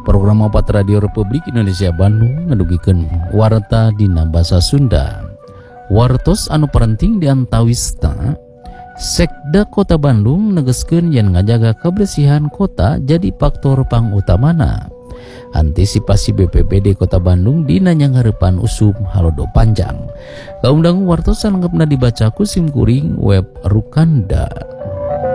Program opat Radio Republik Indonesia Bandung ngadugikeun warta dina basa Sunda. Wartos anu penting diantawista, Sekda Kota Bandung negeskeun yen ngajaga kebersihan kota jadi faktor pangutamana. Antisipasi BPBD Kota Bandung dina nyanghareupan usum halodo panjang. Kaundang wartos salengkapna dibaca ku sim kuring web Rukanda.